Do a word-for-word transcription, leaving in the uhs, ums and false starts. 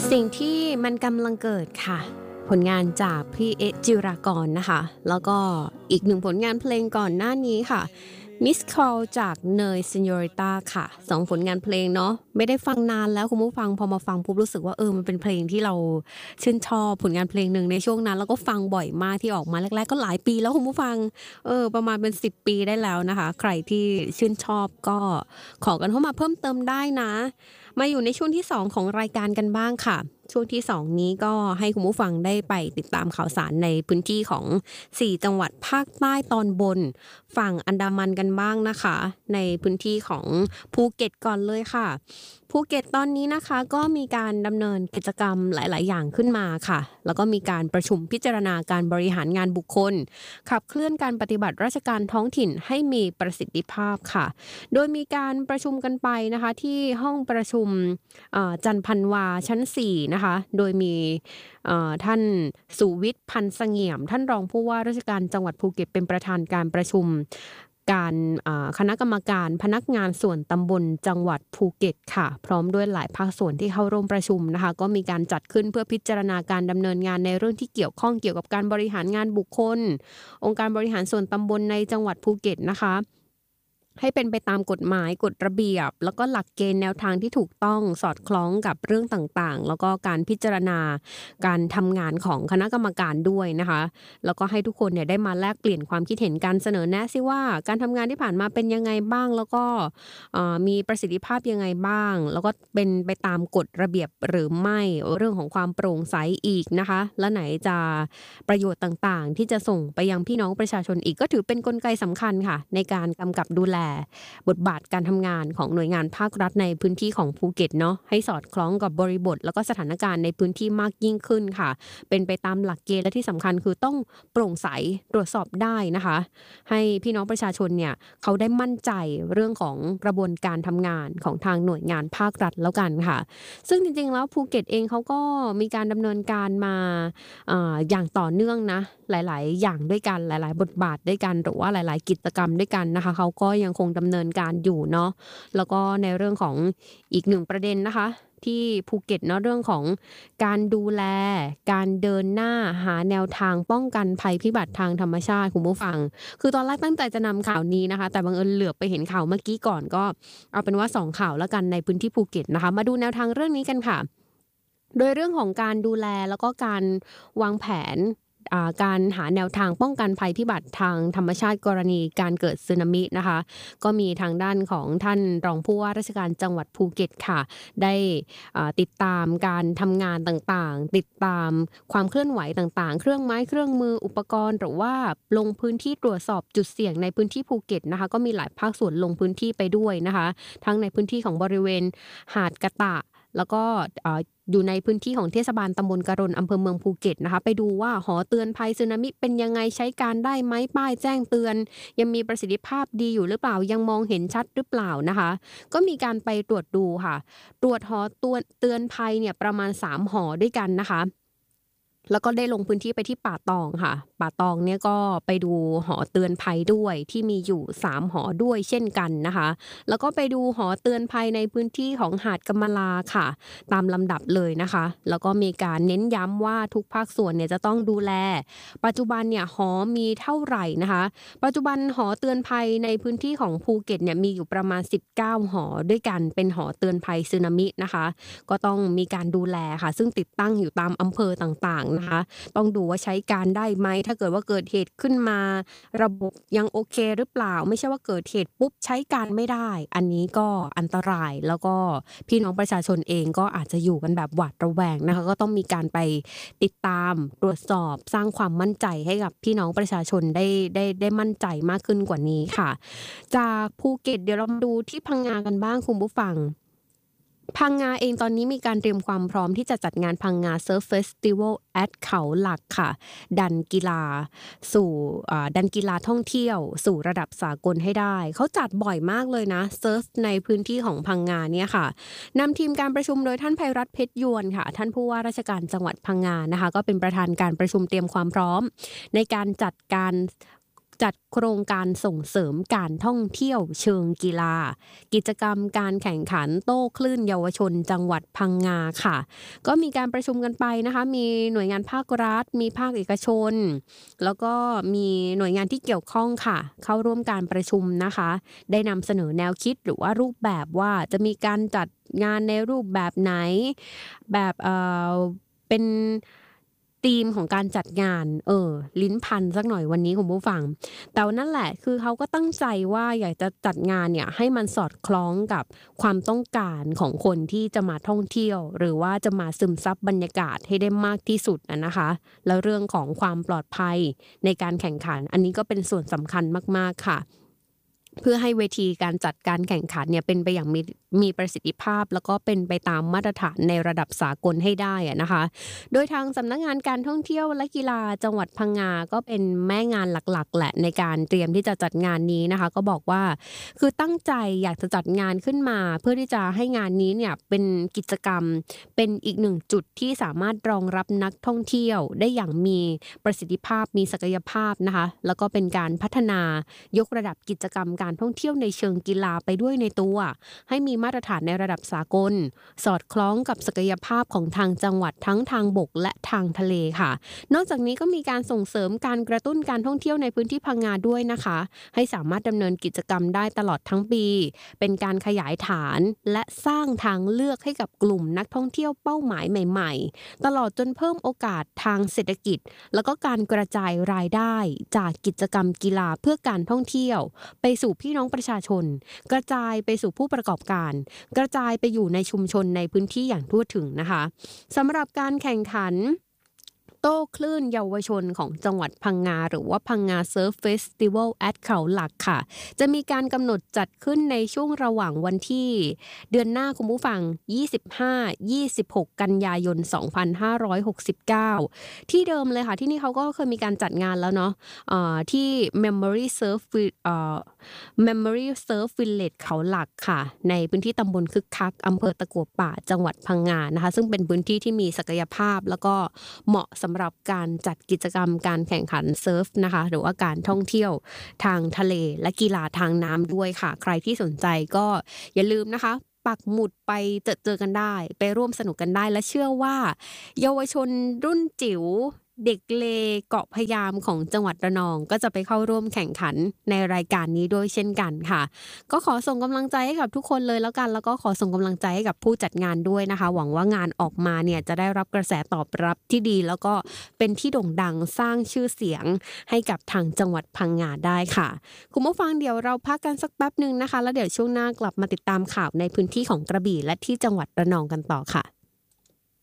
สิ่งที่มันกำลังเกิดค่ะผลงานจากพี่เอะจิรากรนะคะแล้วก็อีกหนึ่งผลงานเพลงก่อนหน้านี้ค่ะ Miss Call จากเนย Señorita ค่ะสองผลงานเพลงเนาะไม่ได้ฟังนานแล้วคุณผู้ฟังพอมาฟังปุ๊บรู้สึกว่าเออมันเป็นเพลงที่เราชื่นชอบผลงานเพลงหนึ่งในช่วงนั้นแล้วก็ฟังบ่อยมากที่ออกมาแรกๆก็หลายปีแล้วคุณผู้ฟังเออประมาณเป็นสิบปีได้แล้วนะคะใครที่ชื่นชอบก็ขอกันเข้ามาเพิ่มเติมได้นะมาอยู่ในช่วงที่สองของรายการกันบ้างค่ะช่วงที่สองนี้ก็ให้คุณผู้ฟังได้ไปติดตามข่าวสารในพื้นที่ของสี่จังหวัดภาคใต้ตอนบนฝั่งอันดามันกันบ้างนะคะในพื้นที่ของภูเก็ตก่อนเลยค่ะภูเก็ตตอนนี้นะคะก็มีการดำเนินกิจกรรมหลายๆอย่างขึ้นมาค่ะแล้วก็มีการประชุมพิจารณาการบริหารงานบุคคลขับเคลื่อนการปฏิบัติราชการท้องถิ่นให้มีประสิทธิภาพค่ะโดยมีการประชุมกันไปนะคะที่ห้องประชุมจันพันวาชั้นสี่นะคะโดยมีท่านสุวิทย์พันธ์เสงี่ยมท่านรองผู้ว่าราชการจังหวัดภูเก็ตเป็นประธานการประชุมการคณะกรรมการพนักงานส่วนตำบลจังหวัดภูเก็ตค่ะพร้อมด้วยหลายภาคส่วนที่เข้าร่วมประชุมนะคะก็มีการจัดขึ้นเพื่อพิจารณาการดำเนินงานในเรื่องที่เกี่ยวข้องเกี่ยวกับการบริหารงานบุคคลองค์การบริหารส่วนตำบลในจังหวัดภูเก็ตนะคะให้เป็นไปตามกฎหมายกฎระเบียบแล้วก็หลักเกณฑ์แนวทางที่ถูกต้องสอดคล้องกับเรื่องต่างๆแล้วก็การพิจารณาการทำงานของคณะกรรมการด้วยนะคะแล้วก็ให้ทุกคนเนี่ยได้มาแลกเปลี่ยนความคิดเห็นการเสนอแนะซิว่าการทำงานที่ผ่านมาเป็นยังไงบ้างแล้วก็มีประสิทธิภาพยังไงบ้างแล้วก็เป็นไปตามกฎระเบียบหรือไม่เรื่องของความโปร่งใสอีกนะคะและไหนจะประโยชน์ต่างๆที่จะส่งไปยังพี่น้องประชาชนอีกก็ถือเป็นกลไกสำคัญค่ะในการกำกับดูแลบทบาทการทำงานของหน่วยงานภาครัฐในพื้นที่ของภูเก็ตเนาะให้สอดคล้องกับบริบทแล้วก็สถานการณ์ในพื้นที่มากยิ่งขึ้นค่ะเป็นไปตามหลักเกณฑ์และที่สำคัญคือต้องโปร่งใสตรวจสอบได้นะคะให้พี่น้องประชาชนเนี่ยเขาได้มั่นใจเรื่องของกระบวนการทำงานของทางหน่วยงานภาครัฐแล้วกันค่ะซึ่งจริงๆแล้วภูเก็ตเองเขาก็มีการดำเนินการมาอ่าอย่างต่อเนื่องนะหลายๆอย่างด้วยกันหลายๆบทบาทด้วยกันหรือว่าหลายๆกิจกรรมด้วยกันนะคะเขาก็ยังคงดำเนินการอยู่เนาะแล้วก็ในเรื่องของอีกหนึ่งประเด็นนะคะที่ภูเก็ตเนาะเรื่องของการดูแลการเดินหน้าหาแนวทางป้องกันภัยพิบัติทางธรรมชาติคุณผู้ฟังคือตอนแรกตั้งใจจะนำข่าวนี้นะคะแต่บังเอิญเหลือบไปเห็นข่าวเมื่อกี้ก่อนก็เอาเป็นว่าสองข่าวแล้วกันในพื้นที่ภูเก็ตนะคะมาดูแนวทางเรื่องนี้กันค่ะโดยเรื่องของการดูแลแล้วก็การวางแผนการหาแนวทางป้องกันภัยพิบัติทางธรรมชาติกรณีการเกิดสึนามินะคะก็มีทางด้านของท่านรองผู้ว่าราชการจังหวัดภูเก็ตค่ะได้ติดตามการทำงานต่างๆติดตามความเคลื่อนไหวต่างๆเครื่องไม้เครื่องมืออุปกรณ์หรือว่าลงพื้นที่ตรวจสอบจุดเสี่ยงในพื้นที่ภูเก็ตนะคะก็มีหลายภาคส่วนลงพื้นที่ไปด้วยนะคะทั้งในพื้นที่ของบริเวณหาดกะตะแล้วก็อยู่ในพื้นที่ของเทศบาลตำบลกะรนอำเภอเมืองภูเก็ตนะคะไปดูว่าหอเตือนภัยสึนามิเป็นยังไงใช้การได้ไหมป้ายแจ้งเตือนยังมีประสิทธิภาพดีอยู่หรือเปล่ายังมองเห็นชัดหรือเปล่านะคะก็มีการไปตรวจดูค่ะตรวจหอเตือนภัยเนี่ยประมาณสามหอด้วยกันนะคะแล้วก็ได้ลงพื้นที่ไปที่ป่าตองค่ะป่าตองเนี่ยก็ไปดูหอเตือนภัยด้วยที่มีอยู่สามหอด้วยเช่นกันนะคะแล้วก็ไปดูหอเตือนภัยในพื้นที่ของหาดกำมะลาค่ะตามลำดับเลยนะคะแล้วก็มีการเน้นย้ำว่าทุกภาคส่วนเนี่ยจะต้องดูแลปัจจุบันเนี่ยหอมีเท่าไหร่นะคะปัจจุบันหอเตือนภัยในพื้นที่ของภูเก็ตเนี่ยมีอยู่ประมาณสิบเก้าหอด้วยกันเป็นหอเตือนภัยสึนามินะคะก็ต้องมีการดูแลค่ะซึ่งติดตั้งอยู่ตามอำเภอต่างๆนะคะต้องดูว่าใช้การได้ไหมถ้าเกิดว่าเกิดเหตุขึ้นมาระบบยังโอเคหรือเปล่าไม่ใช่ว่าเกิดเหตุปุ๊บใช้การไม่ได้อันนี้ก็อันตรายแล้วก็พี่น้องประชาชนเองก็อาจจะอยู่กันแบบหวาดระแวงนะคะก็ต้องมีการไปติดตามตรวจสอบสร้างความมั่นใจให้กับพี่น้องประชาชนได้ได้ได้มั่นใจมากขึ้นกว่านี้ค่ะจากภูเก็ตเดี๋ยวเรามาดูที่พังงากันบ้างคุณผู้ฟังพังงาเองตอนนี้มีการเตรียมความพร้อมที่จะจัดงานพังงาเซิร์ฟเฟสติวัลแอดเขาหลักค่ะดันกีฬาสู่ดันกีฬาท่องเที่ยวสู่ระดับสากลให้ได้เขาจัดบ่อยมากเลยนะเซิร์ฟในพื้นที่ของพังงาเนี่ยค่ะนำทีมการประชุมโดยท่านไพรัตน์เพชรยวนค่ะท่านผู้ว่าราชการจังหวัดพังงานะคะก็เป็นประธานการประชุมเตรียมความพร้อมในการจัดการจัดโครงการส่งเสริมการท่องเที่ยวเชิงกีฬากิจกรรมการแข่งขันโต้คลื่นเยาวชนจังหวัดพังงาค่ะก็มีการประชุมกันไปนะคะมีหน่วยงานภาครัฐมีภาคเอกชนแล้วก็มีหน่วยงานที่เกี่ยวข้องค่ะเข้าร่วมการประชุมนะคะได้นำเสนอแนวคิดหรือว่ารูปแบบว่าจะมีการจัดงานในรูปแบบไหนแบบเอ่อเป็นธีมของการจัดงานเออลิ้นพันสักหน่อยวันนี้คุณผู้ฟังแต่ว่านั่นแหละคือเขาก็ตั้งใจว่าอยากจะจัดงานเนี่ยให้มันสอดคล้องกับความต้องการของคนที่จะมาท่องเที่ยวหรือว่าจะมาซึมซับบรรยากาศให้ได้มากที่สุดนะนะคะแล้วเรื่องของความปลอดภัยในการแข่งขันอันนี้ก็เป็นส่วนสำคัญมากๆค่ะเพื่อให้เวทีการจัดการแข่งขันเนี่ยเป็นไปอย่างมีมีประสิทธิภาพแล้วก็เป็นไปตามมาตรฐานในระดับสากลให้ได้อะนะคะโดยทางสำนักงานการท่องเที่ยวและกีฬาจังหวัดพังงาก็เป็นแม่งานหลักๆแหละในการเตรียมที่จะจัดงานนี้นะคะก็บอกว่าคือตั้งใจอยากจะจัดงานขึ้นมาเพื่อที่จะให้งานนี้เนี่ยเป็นกิจกรรมเป็นอีกหนึ่งจุดที่สามารถรองรับนักท่องเที่ยวได้อย่างมีประสิทธิภาพมีศักยภาพนะคะแล้วก็เป็นการพัฒนายกระดับกิจกรรมการท่องเที่ยวในเชิงกีฬาไปด้วยในตัวให้มีมาตรฐานในระดับสากลสอดคล้องกับศักยภาพของทางจังหวัดทั้งทางบกและทางทะเลค่ะนอกจากนี้ก็มีการส่งเสริมการกระตุ้นการท่องเที่ยวในพื้นที่พังงาด้วยนะคะให้สามารถดำเนินกิจกรรมได้ตลอดทั้งปีเป็นการขยายฐานและสร้างทางเลือกให้กับกลุ่มนักท่องเที่ยวเป้าหมายใหม่ๆตลอดจนเพิ่มโอกาสทางเศรษฐกิจแล้วก็การกระจายรายได้จากกิจกรรมกีฬาเพื่อการท่องเที่ยวไปสู่พี่น้องประชาชนกระจายไปสู่ผู้ประกอบการกระจายไปอยู่ในชุมชนในพื้นที่อย่างทั่วถึงนะคะสำหรับการแข่งขันโต้คลื่นเยาวชนของจังหวัดพังงาหรือว่าพังงาเซิร์ฟเฟสติวัลแอดเขาหลักค่ะจะมีการกำหนดจัดขึ้นในช่วงระหว่างวันที่เดือนหน้าคุณผู้ฟังยี่สิบห้า ยี่สิบหกกันยายนสองพันห้าร้อยหกสิบเก้าที่เดิมเลยค่ะที่นี่เขาก็เคยมีการจัดงานแล้วเนาะเอ่อที่ Memory Surf เอ่อ Memory Surf Village เขาหลักค่ะในพื้นที่ตำบลคึกคักอำเภอตะกัวป่าจังหวัดพังงานะคะซึ่งเป็นพื้นที่ที่มีศักยภาพแล้วก็เหมาะสำหรับการจัดกิจกรรมการแข่งขันเซิร์ฟนะคะหรือว่าการท่องเที่ยวทางทะเลและกีฬาทางน้ำด้วยค่ะใครที่สนใจก็อย่าลืมนะคะปักหมุดไปเจอเจอกันได้ไปร่วมสนุกกันได้และเชื่อว่าเยาวชนรุ่นจิ๋วเด็กเลเกาะพะยามของจังหวัดระนองก็จะไปเข้าร่วมแข่งขันในรายการนี้ด้วยเช่นกันค่ะก็ขอส่งกำลังใจให้กับทุกคนเลยแล้วกันแล้วก็ขอส่งกำลังใจให้กับผู้จัดงานด้วยนะคะหวังว่างานออกมาเนี่ยจะได้รับกระแสตอบรับที่ดีแล้วก็เป็นที่โด่งดังสร้างชื่อเสียงให้กับทางจังหวัดพังงาได้ค่ะคุณผู้ฟังเดี๋ยวเราพักกันสักแป๊บนึงนะคะแล้วเดี๋ยวช่วงหน้ากลับมาติดตามข่าวในพื้นที่ของกระบี่และที่จังหวัดระนองกันต่อค่ะ